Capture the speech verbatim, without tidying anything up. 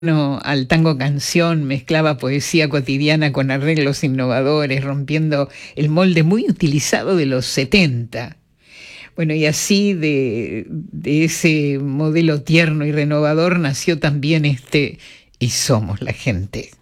No, al tango canción, mezclaba poesía cotidiana con arreglos innovadores, rompiendo el molde muy utilizado de los setenta. Bueno, y así de, de ese modelo tierno y renovador nació también este Y somos la gente.